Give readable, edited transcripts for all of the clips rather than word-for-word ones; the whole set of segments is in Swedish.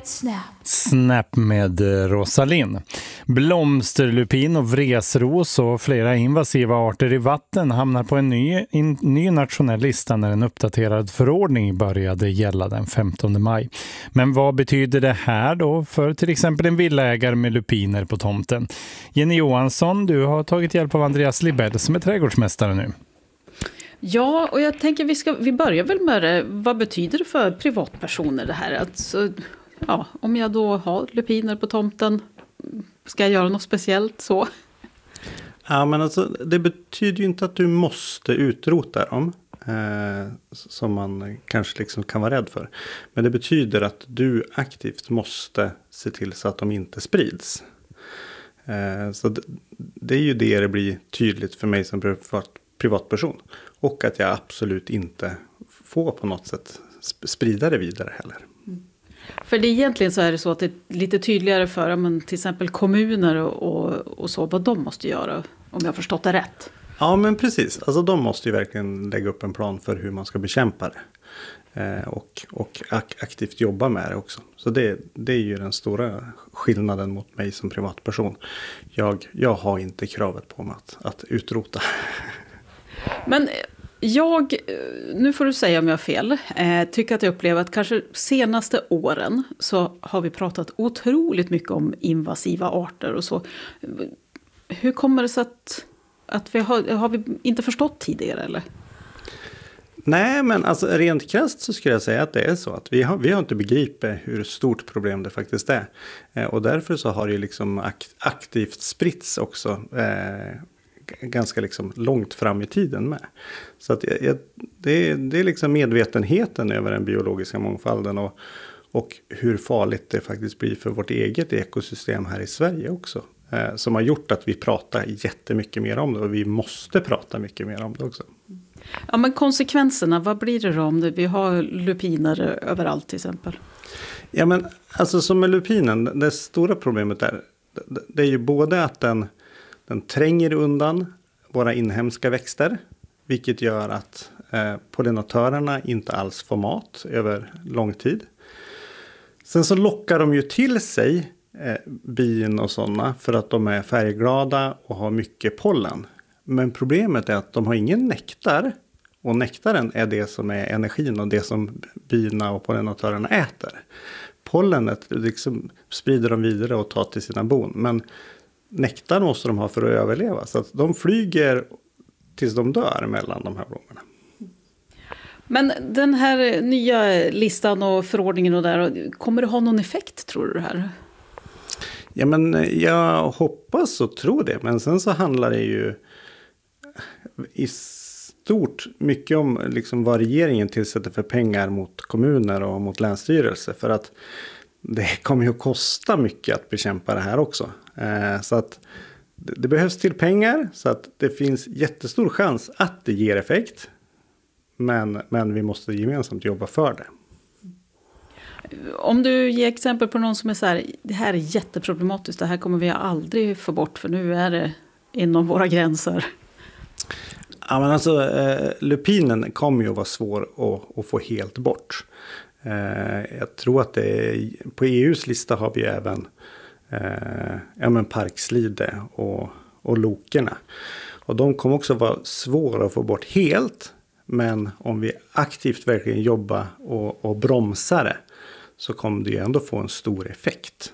White Snap. Snap med Rosalind. Blomsterlupin och vresros och flera invasiva arter i vatten hamnar på en ny nationell lista när en uppdaterad förordning började gälla den 15 maj. Men vad betyder det här då för till exempel en villaägare med lupiner på tomten? Jenny Johansson, du har tagit hjälp av Andreas Libell som är trädgårdsmästare nu. Ja, och jag tänker vi börjar väl med det. Vad betyder det för privatpersoner det här? Alltså, ja, om jag då har lupiner på tomten, ska jag göra något speciellt så? Ja, men alltså, det betyder ju inte att du måste utrota dem. Som man kanske liksom kan vara rädd för. Men det betyder att du aktivt måste se till så att de inte sprids. Så det är ju det blir tydligt för mig som privatperson. Och att jag absolut inte får på något sätt sprida det vidare heller. För det egentligen så är det så att det är lite tydligare för men till exempel kommuner och så vad de måste göra, om jag har förstått det rätt. Ja, men precis. Alltså de måste ju verkligen lägga upp en plan för hur man ska bekämpa det. Och aktivt jobba med det också. Så det är ju den stora skillnaden mot mig som privatperson. Jag har inte kravet på mig att utrota. Men nu får du säga om jag har fel, tycker att jag upplever att kanske senaste åren så har vi pratat otroligt mycket om invasiva arter och så. Hur kommer det sig att har vi inte förstått tidigare eller? Nej, men alltså rent krasst så skulle jag säga att det är så att vi har inte begripit hur stort problem det faktiskt är. Och därför så har det ju liksom aktivt spritts också ganska liksom långt fram i tiden med. Så att det är liksom medvetenheten över den biologiska mångfalden och hur farligt det faktiskt blir för vårt eget ekosystem här i Sverige också. Som har gjort att vi pratar jättemycket mer om det och vi måste prata mycket mer om det också. Ja, men konsekvenserna, vad blir det då om vi har lupiner överallt till exempel? Ja, men alltså som med lupinen, det stora problemet där, det är ju både att den tränger undan våra inhemska växter, vilket gör att pollinatörerna inte alls får mat över lång tid. Sen så lockar de ju till sig bin och sådana för att de är färgglada och har mycket pollen. Men problemet är att de har ingen nektar. Och nektaren är det som är energin och det som bina och pollinatörerna äter. Pollenet liksom sprider de vidare och tar till sina bon. Men nektar måste de ha för att överleva. Så att de flyger tills de dör mellan de här blommorna. Men den här nya listan och förordningen och där, kommer det ha någon effekt tror du det här? Ja, men jag hoppas och tror det. Men sen så handlar det ju i stort mycket om liksom vad regeringen tillsätter för pengar mot kommuner och mot länsstyrelser. För att det kommer ju att kosta mycket att bekämpa det här också. Så att det behövs till pengar så att det finns jättestor chans att det ger effekt. Men vi måste gemensamt jobba för det. Om du ger exempel på någon som är så här, det här är jätteproblematiskt, det här kommer vi aldrig få bort för nu är det inom våra gränser. Ja, men alltså lupinen kommer ju att vara svår att få helt bort. Jag tror att på EUs lista har vi även parkslide och lokerna. Och de kommer också vara svåra att få bort helt. Men om vi aktivt verkligen jobbar och bromsar det så kommer det ju ändå få en stor effekt.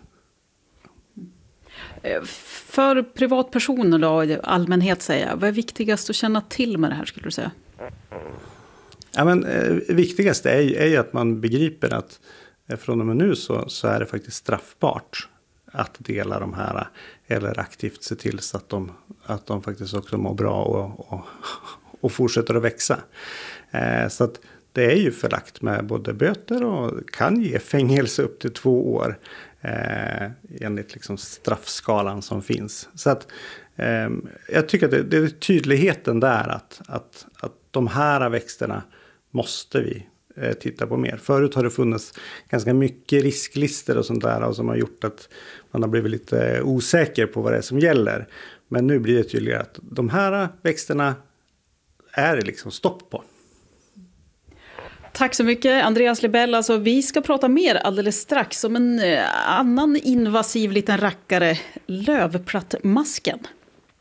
För privatpersoner då, allmänhet säger jag, vad är viktigast att känna till med det här skulle du säga? Ja, men viktigast är ju att man begriper att från och med nu så är det faktiskt straffbart att dela de här eller aktivt se till så att de faktiskt också mår bra och fortsätter att växa. Så att det är ju förlagt med både böter och kan ge fängelse upp till 2 år enligt liksom straffskalan som finns. Så att jag tycker att det är tydligheten där att de här växterna måste vi titta på mer. Förut har det funnits ganska mycket risklister och sånt där och som har gjort att man har blivit lite osäker på vad det är som gäller. Men nu blir det tydligare att de här växterna är det liksom stopp på. Tack så mycket Andreas Libell. Alltså, vi ska prata mer alldeles strax om en annan invasiv liten rackare, lövplattmasken.